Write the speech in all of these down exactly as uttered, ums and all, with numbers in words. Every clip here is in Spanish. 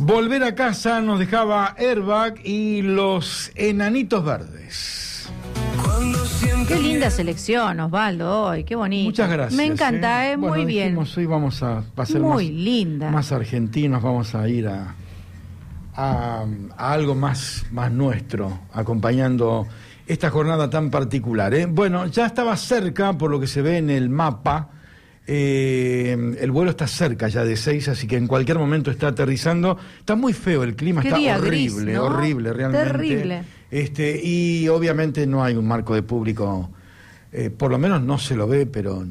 Volver a casa nos dejaba Airbag y los Enanitos Verdes. Qué linda selección, Osvaldo, hoy, qué bonito. Muchas gracias. Me encanta, ¿eh? eh, Bueno, muy bien. Dijimos, hoy vamos a, a ser muy más, linda. más argentinos, vamos a ir a, a, a algo más, más nuestro, acompañando esta jornada tan particular. ¿eh? Bueno, ya estaba cerca, por lo que se ve en el mapa. Eh, el vuelo está cerca ya de Ezeiza, así que en cualquier momento está aterrizando. Está muy feo el clima, Qué está día horrible, gris, ¿no? horrible realmente. Terrible. Este, y obviamente no hay un marco de público, eh, por lo menos no se lo ve, pero...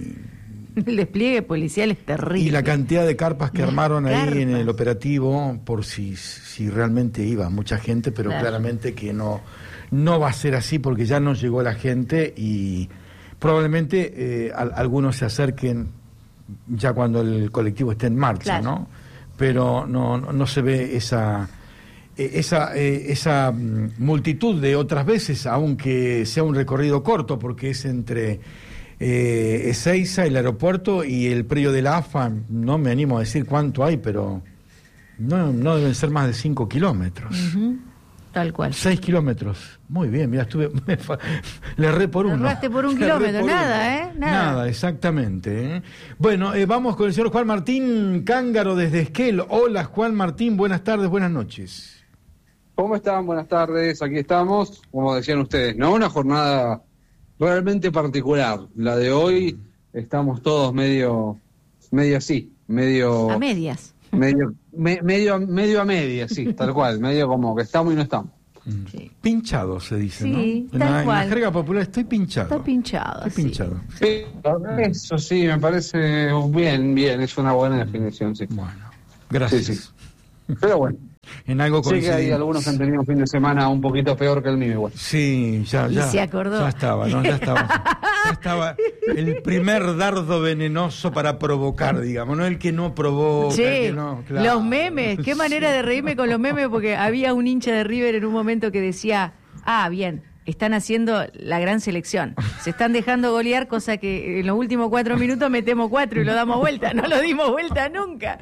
El despliegue policial es terrible. Y la cantidad de carpas que Las armaron carpas. ahí en el operativo, por si, si realmente iba mucha gente, pero Claro. claramente que no, no va a ser así porque ya no llegó la gente y probablemente eh, al, algunos se acerquen ya cuando el colectivo esté en marcha, Claro. ¿no? Pero no, no, no se ve esa... Esa, eh, esa mm, multitud de otras veces, aunque sea un recorrido corto, porque es entre eh, Ezeiza, el aeropuerto y el predio de la A F A, no me animo a decir cuánto hay, pero no, no deben ser más de cinco kilómetros. Uh-huh. Tal cual. Seis kilómetros. Muy bien, mira, estuve... Me fa- le erré por uno. Erraste por un Le erré kilómetro, por nada, uno. ¿eh? Nada. Nada, exactamente. ¿eh? Bueno, eh, vamos con el señor Juan Martín Cángaro desde Esquel. Hola, Juan Martín, buenas tardes, buenas noches. ¿Cómo están? Buenas tardes, aquí estamos, como decían ustedes, ¿no? Una jornada realmente particular. La de hoy estamos todos medio, medio así, medio... A medias. Medio, me- medio, medio a media, sí, tal cual, medio como que estamos y no estamos. Sí. Pinchado se dice, Sí, ¿no? tal En la, en cual. la jerga popular estoy pinchado. Está pinchado. Estoy sí. pinchado. Sí, eso sí, me parece bien, bien, es una buena definición, sí. Bueno, gracias. Sí, sí. Pero bueno, En algo sé que hay coincidimos. algunos que han tenido un fin de semana un poquito peor que el mío igual. Sí, ya, Y ya. se acordó. Ya estaba, ¿no? Ya estaba. Ya estaba el primer dardo venenoso para provocar, digamos, no el que no provoca, el Che, que no, claro. los memes, qué manera de reírme con los memes, porque había un hincha de River en un momento que decía, ah, bien, están haciendo la gran selección, se están dejando golear, cosa que en los últimos cuatro minutos metemos cuatro y lo damos vuelta, no lo dimos vuelta nunca.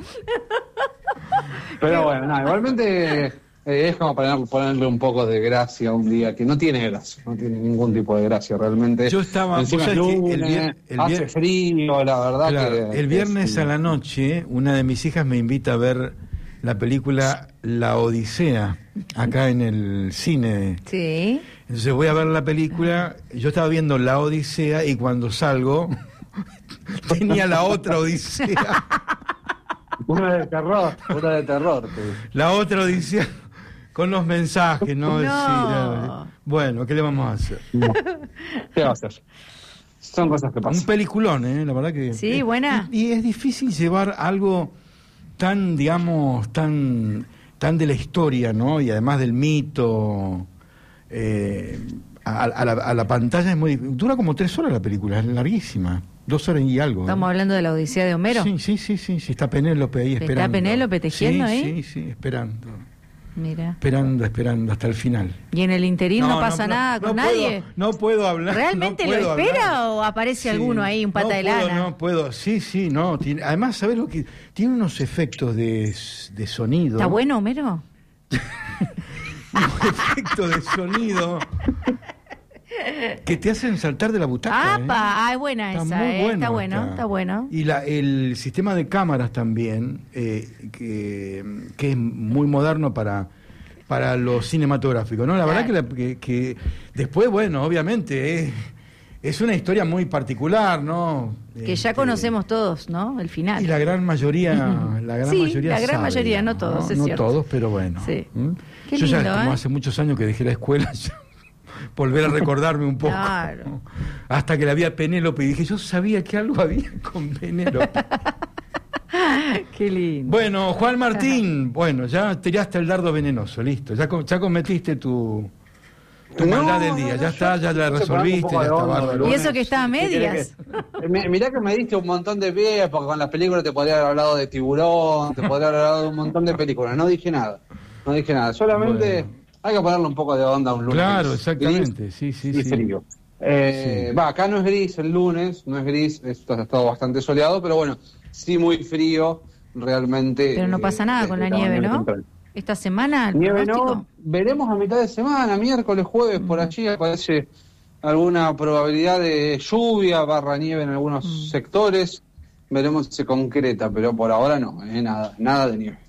Pero bueno, nada, igualmente eh, es como para ponerle un poco de gracia un día que no tiene gracia, no tiene ningún tipo de gracia realmente. Yo estaba- Encima vos es sabés que lunes, el vier- el hace vier- frío, la verdad Claro, que... el viernes que a sí. la noche, una de mis hijas me invita a ver la película La Odisea, acá en el cine. Sí. Entonces voy a ver la película, yo estaba viendo La Odisea y cuando salgo tenía la otra Odisea, Una de terror, una de terror. te digo. la otra Odisea con los mensajes, ¿no? No. Sí, la- bueno, ¿qué le vamos a hacer? ¿Qué va a hacer? Son cosas que Un pasan. peliculón, ¿eh? La verdad que... Sí, es- buena. Y, y es difícil llevar algo tan, digamos, tan, tan de la historia, ¿no? Y además del mito... Eh, a, a la, a la pantalla es muy dif- dura como tres horas la película, es larguísima, dos horas y algo. Estamos ¿eh? hablando de la Odisea de Homero. Sí, sí, sí, sí, sí, está Penélope ahí ¿Está esperando. Penélope tejiendo sí, ahí? Sí, sí, esperando, Mira. esperando, esperando hasta el final. Y en el interín no, pasa no, nada no con puedo- nadie. No puedo hablar. ¿Realmente no lo puedo espera hablar. o aparece Sí, alguno ahí, un pata no de puedo, lana? No puedo, sí, sí, no. Tiene, además, ¿sabes lo que? Tiene unos efectos de, de sonido. ¿Está bueno, Homero? Unos efectos de sonido que te hacen saltar de la butaca. ¿eh? ¡Apa! Ah, es buena Está esa, muy ¿eh? bueno, Está bueno, está. está bueno. Y la, el sistema de cámaras también, eh, que, que es muy moderno para, para lo cinematográfico, ¿no? La verdad que, la- que, que después, bueno, obviamente, es, es una historia muy particular, ¿no? Que ya Este, conocemos todos, ¿no? El final. Y la gran mayoría, la gran Sí, mayoría la gran sabe, mayoría, no digamos, todos, es No cierto. todos, pero bueno. Sí. ¿Mm? Qué Yo ya lindo, como ¿eh? hace muchos años que dejé la escuela, ya volver a recordarme un poco. Claro. Hasta que la vi a Penélope y dije, yo sabía que algo había con Penélope. Qué lindo. Bueno, Juan Martín, bueno, ya tiraste el dardo venenoso, listo. Ya, com- ya cometiste tu, tu No, maldad del no, día, no, ya está, yo- ya la yo separando un resolviste, poco ya de está onda, bárbaro. boludo. Y eso que está a ¿Qué querés medias. que- Mi- Mirá que me diste un montón de pies, porque con las películas te podría haber hablado de Tiburón, te podría haber hablado de un montón de películas. No dije nada, no dije nada. Solamente Bueno. hay que ponerle un poco de onda a un lunes. Claro, gris exactamente, sí, sí, y sí. frío. Eh, Sí. Va, acá no es gris el lunes, no es gris, esto ha estado bastante soleado, pero bueno, sí muy frío. realmente... Pero no pasa nada eh, con la de nieve, ¿no? temprana. Esta semana, el Nieve pronóstico. no, veremos a mitad de semana, miércoles, jueves, mm. por allí aparece alguna probabilidad de lluvia, barra nieve en algunos mm. sectores, veremos si se concreta, pero por ahora no, eh, nada, nada de nieve.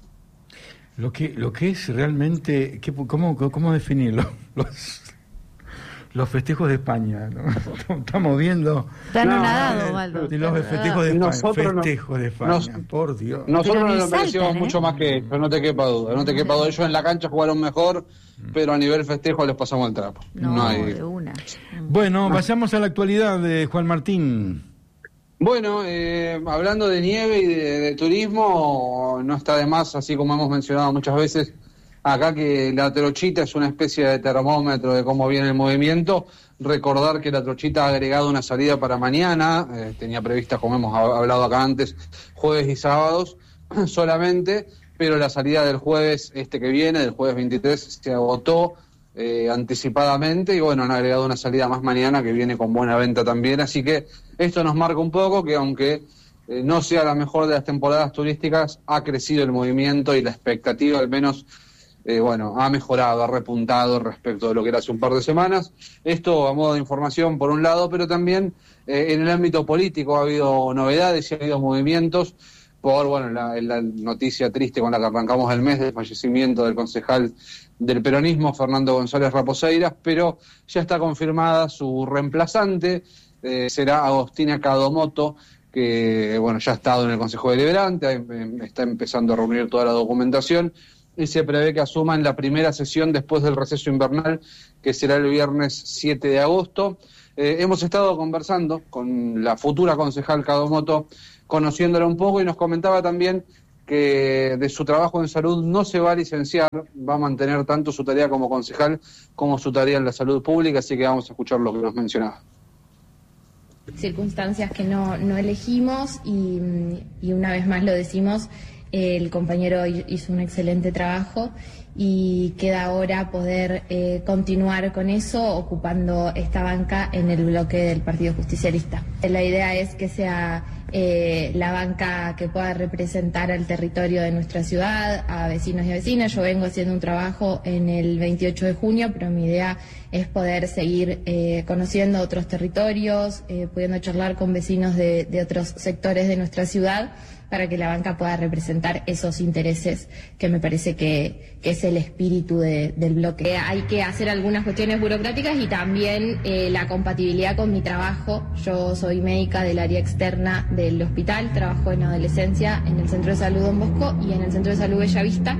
Lo que, lo que es realmente, ¿qué, cómo, ¿cómo definirlo? Los, los festejos de España, ¿no? Estamos viendo... Están anonadados, Waldo. Los festejos de España, nosotros festejos no, de España, nos, por Dios. Nosotros nos lo saltan, merecemos ¿eh? mucho más que ellos, no te quepa duda, no te quepa duda. Ellos en la cancha jugaron mejor, pero a nivel festejo les pasamos el trapo. No, no hay... de una. Bueno, vayamos a la actualidad de Juan Martín. Bueno, eh, hablando de nieve y de, de turismo, no está de más, así como hemos mencionado muchas veces acá, que la trochita es una especie de termómetro de cómo viene el movimiento. Recordar que la trochita ha agregado una salida para mañana, eh, tenía prevista, como hemos hablado acá antes, jueves y sábados solamente, pero la salida del jueves este que viene, del jueves veintitrés, se agotó eh, anticipadamente, y bueno, han agregado una salida más mañana que viene con buena venta también, así que esto nos marca un poco que aunque eh, no sea la mejor de las temporadas turísticas, ha crecido el movimiento y la expectativa al menos eh, bueno, ha mejorado, ha repuntado respecto de lo que era hace un par de semanas. Esto a modo de información por un lado, pero también eh, en el ámbito político ha habido novedades y ha habido movimientos por, bueno, la, la noticia triste con la que arrancamos el mes del fallecimiento del concejal del peronismo, Fernando González Raposeiras, pero ya está confirmada su reemplazante, eh, será Agostina Cadomoto, que bueno, ya ha estado en el Consejo Deliberante, está empezando a reunir toda la documentación, y se prevé que asuma en la primera sesión después del receso invernal, que será el viernes siete de agosto. Eh, hemos estado conversando con la futura concejal Cadomoto, conociéndola un poco, y nos comentaba también que de su trabajo en salud no se va a licenciar, va a mantener tanto su tarea como concejal como su tarea en la salud pública, así que vamos a escuchar lo que nos mencionaba. Circunstancias que no, no elegimos y, y una vez más lo decimos, el compañero hizo un excelente trabajo y queda ahora poder eh, continuar con eso ocupando esta banca en el bloque del Partido Justicialista. La idea es que sea eh, la banca que pueda representar al territorio de nuestra ciudad, a vecinos y a vecinas. Yo vengo haciendo un trabajo en el veintiocho de junio, pero mi idea es poder seguir eh, conociendo otros territorios, eh, pudiendo charlar con vecinos de, de otros sectores de nuestra ciudad, para que la banca pueda representar esos intereses que me parece que, que es el espíritu de, del bloque. Hay que hacer algunas cuestiones burocráticas y también eh, la compatibilidad con mi trabajo. Yo soy médica del área externa del hospital, trabajo en adolescencia en el Centro de Salud Don Bosco y en el Centro de Salud Bellavista,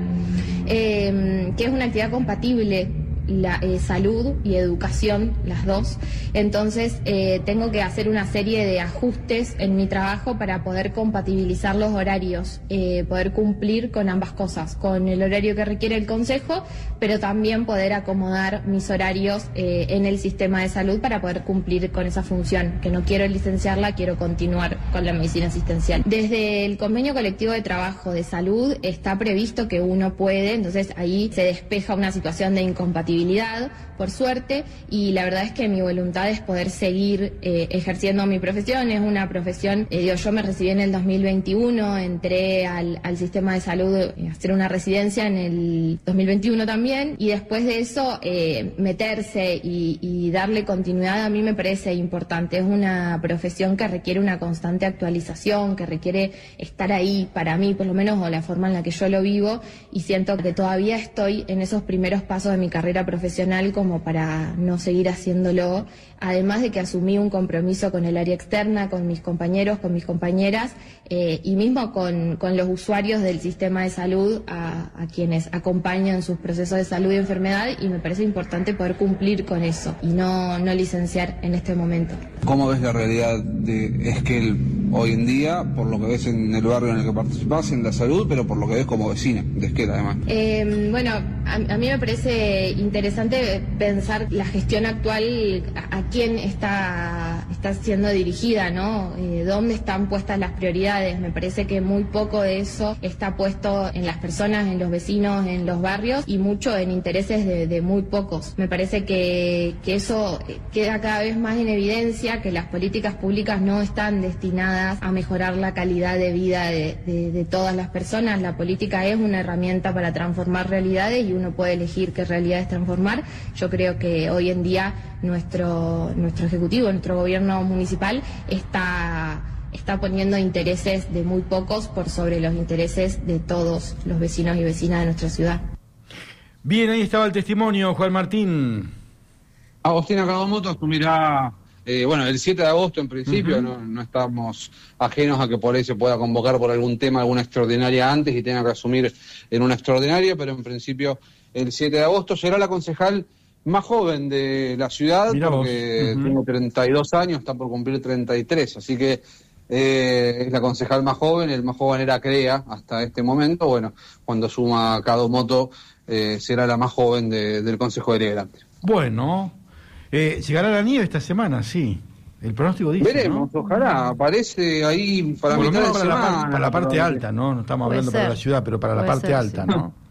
eh, que es una actividad compatible, la eh, salud y educación, las dos. Entonces eh, tengo que hacer una serie de ajustes en mi trabajo para poder compatibilizar los horarios, eh, poder cumplir con ambas cosas, con el horario que requiere el Consejo, pero también poder acomodar mis horarios eh, en el sistema de salud para poder cumplir con esa función, que no quiero licenciarla, quiero continuar con la medicina asistencial. Desde el convenio colectivo de trabajo de salud está previsto que uno puede, entonces ahí se despeja una situación de incompatibilidad, por suerte, y la verdad es que mi voluntad es poder seguir eh, ejerciendo mi profesión. Es una profesión, eh, digo, yo me recibí en el dos mil veintiuno, entré al, al sistema de salud eh, a hacer una residencia en el dos mil veintiuno también, y después de eso eh, meterse y, y darle continuidad a mí me parece importante. Es una profesión que requiere una constante actualización, que requiere estar ahí para mí, por lo menos, o la forma en la que yo lo vivo, y siento que todavía estoy en esos primeros pasos de mi carrera profesional como para no seguir haciéndolo, además de que asumí un compromiso con el área externa, con mis compañeros, con mis compañeras eh, y mismo con, con los usuarios del sistema de salud, a, a quienes acompañan sus procesos de salud y enfermedad, y me parece importante poder cumplir con eso y no, no licenciar en este momento. ¿Cómo ves la realidad de Esquel hoy en día, por lo que ves en el barrio en el que participás, en la salud, pero por lo que ves como vecina de Esquel además? Eh, bueno, a, a mí me parece interesante pensar la gestión actual, a, a quién está está siendo dirigida, ¿no? Eh, ¿Dónde están puestas las prioridades? Me parece que muy poco de eso está puesto en las personas, en los vecinos, en los barrios y mucho en intereses de, de muy pocos. Me parece que, que eso queda cada vez más en evidencia, que las políticas públicas no están destinadas a mejorar la calidad de vida de, de, de todas las personas. La política es una herramienta para transformar realidades y uno puede elegir qué realidades transformar. Yo creo que hoy en día nuestro, nuestro ejecutivo, nuestro gobierno municipal está, está poniendo intereses de muy pocos por sobre los intereses de todos los vecinos y vecinas de nuestra ciudad. Bien, ahí estaba el testimonio, Juan Martín. Agostina Cadamoto asumirá, eh, bueno, el siete de agosto en principio, uh-huh. no, no estamos ajenos a que por ahí se pueda convocar por algún tema, alguna extraordinaria antes y tenga que asumir en una extraordinaria, pero en principio el siete de agosto será la concejal más joven de la ciudad. Mirá porque uh-huh. tengo treinta y dos años, está por cumplir treinta y tres, así que eh, es la concejal más joven, el más joven era CREA hasta este momento, bueno, cuando suma Cadamoto eh, será la más joven de, del Consejo Deliberante. Bueno, eh, llegará la nieve esta semana, sí. El pronóstico dice, veremos, ¿no? Ojalá, aparece ahí para Por mitad de para semana. La par, para la parte pero... alta, ¿no? No estamos Puede hablando ser. para la ciudad, pero para Puede la parte ser, alta, sí. ¿no?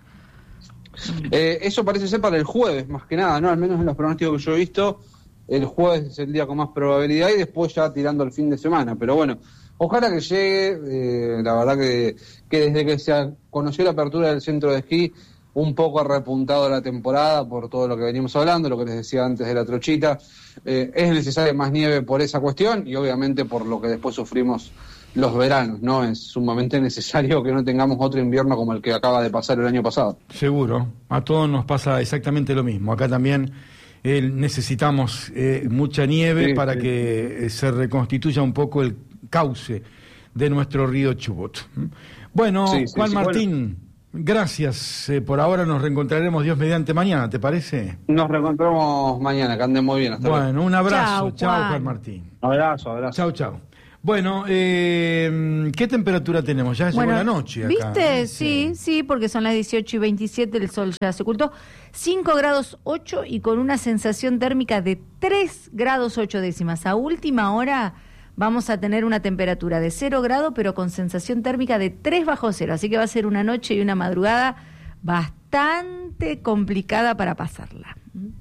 Eh, eso parece ser para el jueves, más que nada, ¿no? Al menos en los pronósticos que yo he visto, el jueves es el día con más probabilidad y después ya tirando el fin de semana. Pero bueno, ojalá que llegue. Eh, la verdad que, que desde que se conoció la apertura del centro de esquí, un poco ha repuntado la temporada por todo lo que venimos hablando, lo que les decía antes de la trochita. Eh, es necesaria más nieve por esa cuestión y obviamente por lo que después sufrimos los veranos, ¿no? Es sumamente necesario que no tengamos otro invierno como el que acaba de pasar el año pasado. Seguro, a todos nos pasa exactamente lo mismo. Acá también eh, necesitamos eh, mucha nieve sí, para sí. que eh, se reconstituya un poco el cauce de nuestro río Chubut. Bueno, sí, sí, Juan sí, Martín, bueno. gracias. Eh, por ahora nos reencontraremos, Dios mediante, mañana, ¿te parece? Nos reencontramos mañana, que anden muy bien. Hasta bueno, luego. Un abrazo. Chao, chao Juan. Juan Martín. Abrazo, abrazo. Chao, chao. Bueno, eh, ¿qué temperatura tenemos? Ya bueno, llegó la noche acá. ¿Viste? Sí, sí, sí, porque son las dieciocho y veintisiete, el sol ya se ocultó. cinco grados ocho y con una sensación térmica de tres grados ocho décimas. A última hora vamos a tener una temperatura de cero grado, pero con sensación térmica de tres bajo cero. Así que va a ser una noche y una madrugada bastante complicada para pasarla.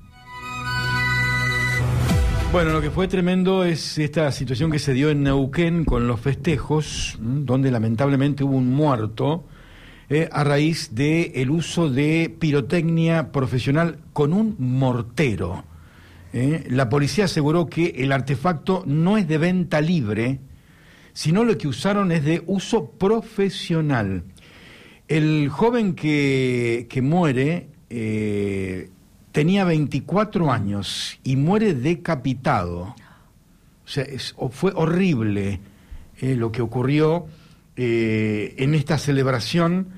Bueno, lo que fue tremendo es esta situación que se dio en Neuquén con los festejos, donde lamentablemente hubo un muerto eh, a raíz del uso de pirotecnia profesional con un mortero. Eh. La policía aseguró que el artefacto no es de venta libre, sino lo que usaron es de uso profesional. El joven que, que muere... Eh, tenía veinticuatro años y muere decapitado. O sea, es, fue horrible eh, lo que ocurrió eh, en esta celebración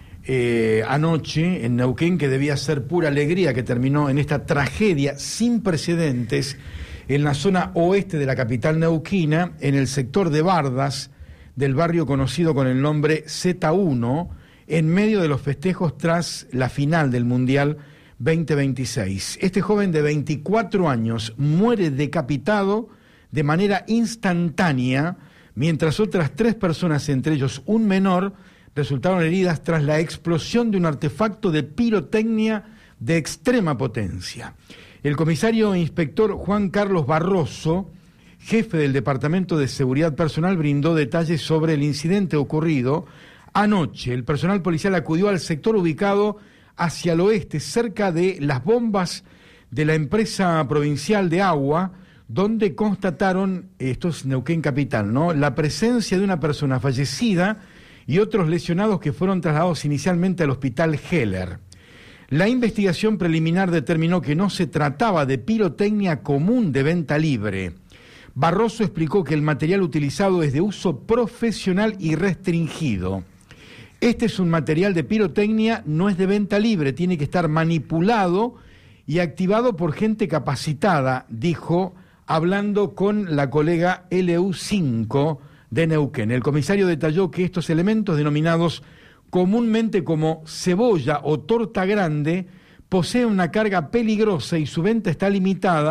eh, anoche en Neuquén, que debía ser pura alegría, que terminó en esta tragedia sin precedentes en la zona oeste de la capital neuquina, en el sector de Bardas, del barrio conocido con el nombre Z uno, en medio de los festejos tras la final del Mundial veinte veintiséis. Este joven de veinticuatro años muere decapitado de manera instantánea, mientras otras tres personas, entre ellos un menor, resultaron heridas tras la explosión de un artefacto de pirotecnia de extrema potencia. El comisario e inspector Juan Carlos Barroso, jefe del Departamento de Seguridad Personal, brindó detalles sobre el incidente ocurrido anoche. El personal policial acudió al sector ubicado hacia el oeste, cerca de las bombas de la empresa provincial de agua, donde constataron, esto es Neuquén Capital, ¿no?, la presencia de una persona fallecida y otros lesionados que fueron trasladados inicialmente al hospital Heller. La investigación preliminar determinó que no se trataba de pirotecnia común de venta libre. Barroso explicó que el material utilizado es de uso profesional y restringido. Este es un material de pirotecnia, no es de venta libre, tiene que estar manipulado y activado por gente capacitada, dijo, hablando con la colega L U cinco de Neuquén. El comisario detalló que estos elementos, denominados comúnmente como cebolla o torta grande, poseen una carga peligrosa y su venta está limitada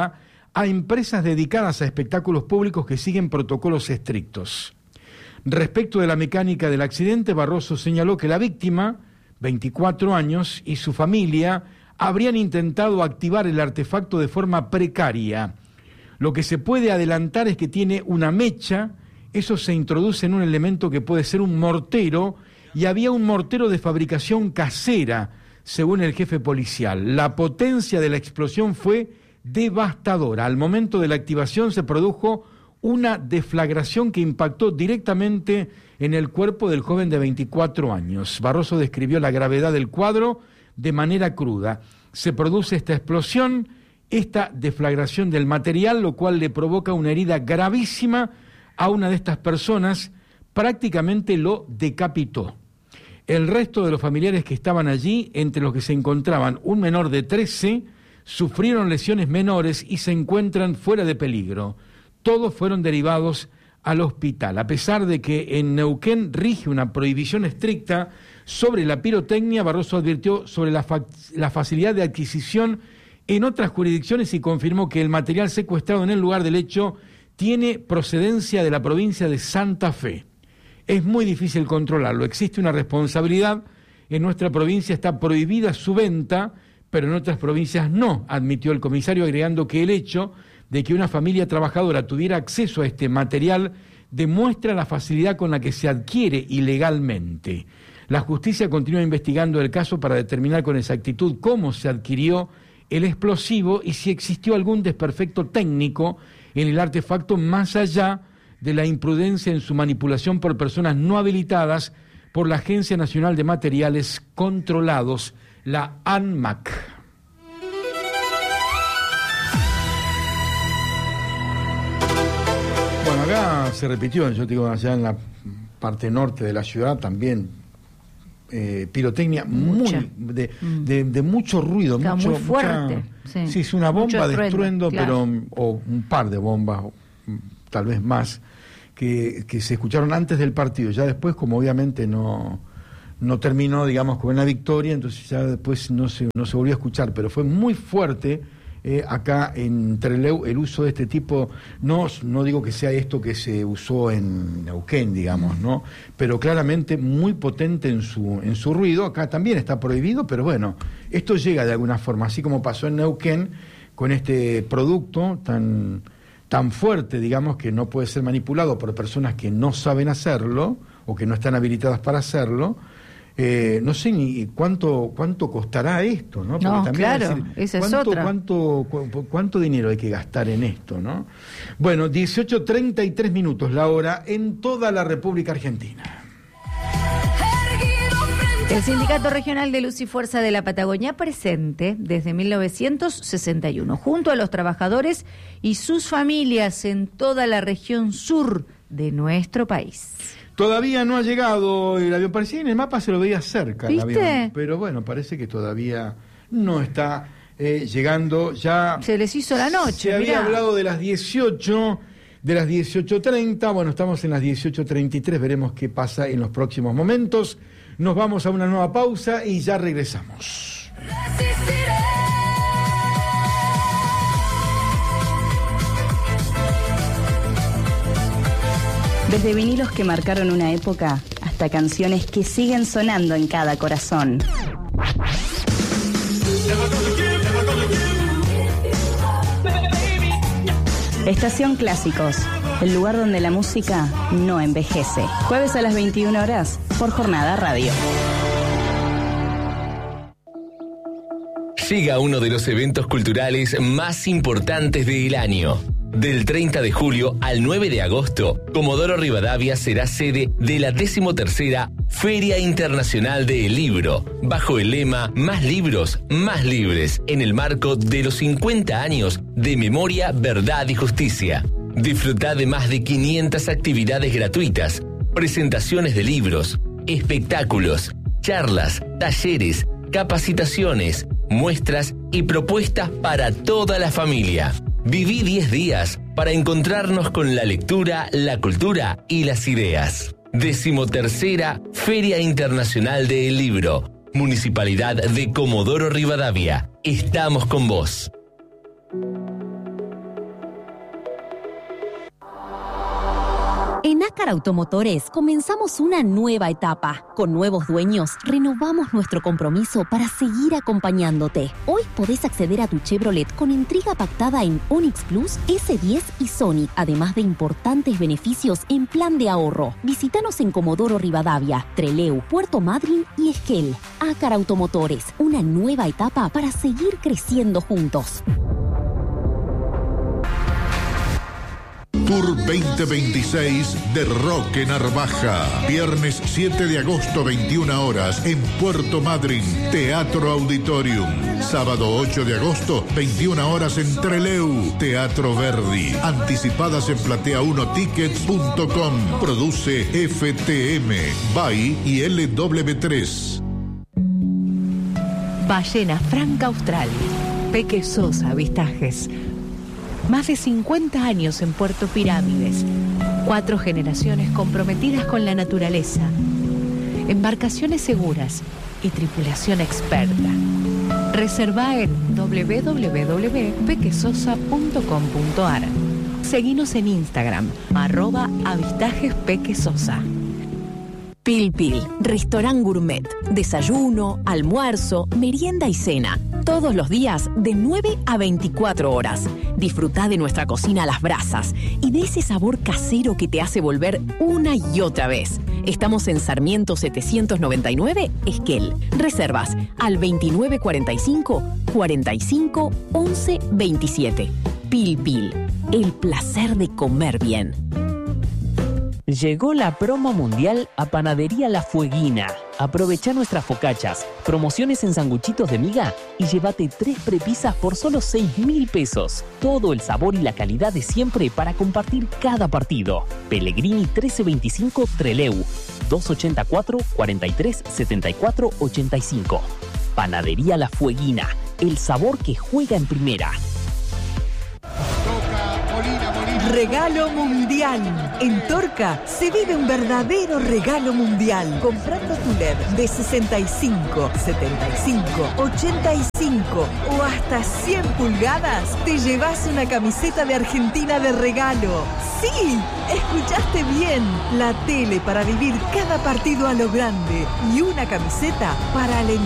a empresas dedicadas a espectáculos públicos que siguen protocolos estrictos. Respecto de la mecánica del accidente, Barroso señaló que la víctima, veinticuatro años, y su familia habrían intentado activar el artefacto de forma precaria. Lo que se puede adelantar es que tiene una mecha, eso se introduce en un elemento que puede ser un mortero, y había un mortero de fabricación casera, según el jefe policial. La potencia de la explosión fue devastadora. Al momento de la activación se produjo una deflagración que impactó directamente en el cuerpo del joven de veinticuatro años. Barroso describió la gravedad del cuadro de manera cruda. Se produce esta explosión, esta deflagración del material, lo cual le provoca una herida gravísima a una de estas personas, prácticamente lo decapitó. El resto de los familiares que estaban allí, entre los que se encontraban un menor de trece, sufrieron lesiones menores y se encuentran fuera de peligro. Todos fueron derivados al hospital. A pesar de que en Neuquén rige una prohibición estricta sobre la pirotecnia, Barroso advirtió sobre la, fa- la facilidad de adquisición en otras jurisdicciones y confirmó que el material secuestrado en el lugar del hecho tiene procedencia de la provincia de Santa Fe. Es muy difícil controlarlo, existe una responsabilidad. En nuestra provincia está prohibida su venta, pero en otras provincias no, admitió el comisario, agregando que el hecho de que una familia trabajadora tuviera acceso a este material demuestra la facilidad con la que se adquiere ilegalmente. La justicia continúa investigando el caso para determinar con exactitud cómo se adquirió el explosivo y si existió algún desperfecto técnico en el artefacto más allá de la imprudencia en su manipulación por personas no habilitadas por la Agencia Nacional de Materiales Controlados, la ANMAC. Bueno, acá se repitió, yo digo, allá en la parte norte de la ciudad también, eh, pirotecnia Mucha. muy de, Mm. de, de mucho ruido, Está mucho, muy fuerte. mucha- Sí. sí, es una bomba Mucho de estruendo, estruendo, claro. pero o un par de bombas, o, mm, tal vez más, que, que se escucharon antes del partido. Ya después, como obviamente no, no terminó, digamos, con una victoria, entonces ya después no se, no se volvió a escuchar, pero fue muy fuerte eh, acá en Trelew el uso de este tipo. No, no digo que sea esto que se usó en Neuquén, digamos, ¿no? Pero claramente muy potente en su, en su ruido. Acá también está prohibido, pero bueno, esto llega de alguna forma, así como pasó en Neuquén con este producto tan, tan fuerte, digamos, que no puede ser manipulado por personas que no saben hacerlo o que no están habilitadas para hacerlo. Eh, no sé ni cuánto cuánto costará esto, ¿no? Porque No, también claro, decir, esa es ¿cuánto, otra. Cuánto, cu- cuánto dinero hay que gastar en esto, ¿no? Bueno, dieciocho treinta y tres minutos la hora en toda la República Argentina. El Sindicato Regional de Luz y Fuerza de la Patagonia presente desde mil novecientos sesenta y uno, junto a los trabajadores y sus familias en toda la región sur de nuestro país. Todavía no ha llegado el avión, parecía en el mapa se lo veía cerca el ¿Viste? avión, pero bueno, parece que todavía no está eh, llegando. Ya Se les hizo la noche, se había mirá. hablado de las dieciocho, de las dieciocho treinta, bueno, estamos en las dieciocho treinta y tres, veremos qué pasa en los próximos momentos. Nos vamos a una nueva pausa y ya regresamos. Desde vinilos que marcaron una época hasta canciones que siguen sonando en cada corazón. Estación Clásicos, el lugar donde la música no envejece. Jueves a las veintiuna horas por Jornada Radio. Llega uno de los eventos culturales más importantes del año. Del treinta de julio al nueve de agosto, Comodoro Rivadavia será sede de la decimotercera Feria Internacional del Libro, bajo el lema Más libros, más libres, en el marco de los cincuenta años de Memoria, Verdad y Justicia. Disfrutá de más de quinientas actividades gratuitas, presentaciones de libros, espectáculos, charlas, talleres, capacitaciones, muestras y propuestas para toda la familia. Viví diez días para encontrarnos con la lectura, la cultura y las ideas. Decimotercera Feria Internacional del Libro. Municipalidad de Comodoro Rivadavia. Estamos con vos. En Ácar Automotores comenzamos una nueva etapa. Con nuevos dueños, renovamos nuestro compromiso para seguir acompañándote. Hoy podés acceder a tu Chevrolet con entrega pactada en Onix Plus, ese diez y Sonic, además de importantes beneficios en plan de ahorro. Visítanos en Comodoro Rivadavia, Trelew, Puerto Madryn y Esquel. Ácar Automotores, una nueva etapa para seguir creciendo juntos. Tour veinte veintiséis de Roque Narvaja. Viernes siete de agosto, veintiuna horas, en Puerto Madryn, Teatro Auditorium. Sábado ocho de agosto, veintiuna horas, en Trelew, Teatro Verdi. Anticipadas en platea uno tickets punto com. Produce F T M, B A I y L W tres. Ballena Franca Austral. Peque Sosa Avistajes. Más de cincuenta años en Puerto Pirámides. Cuatro generaciones comprometidas con la naturaleza. Embarcaciones seguras y tripulación experta. Reserva en doble u doble u doble u punto pequesosa punto com punto a r. Seguinos en Instagram, arroba avistajes pequesosa. Pil Pil, restaurant gourmet, desayuno, almuerzo, merienda y cena. Todos los días de nueve a veinticuatro horas. Disfrutá de nuestra cocina a las brasas y de ese sabor casero que te hace volver una y otra vez. Estamos en Sarmiento setecientos noventa y nueve, Esquel. Reservas al veintinueve cuarenta y cinco, cuarenta y cinco, once veintisiete. Pil Pil, el placer de comer bien. Llegó la promo mundial a Panadería La Fueguina. Aprovecha nuestras focachas, promociones en sanguchitos de miga y llévate tres prepisas por solo seis mil pesos. Todo el sabor y la calidad de siempre para compartir cada partido. Pellegrini trece veinticinco Trelew, dos ochenta y cuatro, cuarenta y tres, setenta y cuatro, ochenta y cinco. Panadería La Fueguina, el sabor que juega en primera. Regalo mundial. En Torca se vive un verdadero regalo mundial. Comprando tu L E D de sesenta y cinco, setenta y cinco, ochenta y cinco o hasta cien pulgadas, te llevas una camiseta de Argentina de regalo. ¡Sí! Escuchaste bien. La tele para vivir cada partido a lo grande y una camiseta para alentar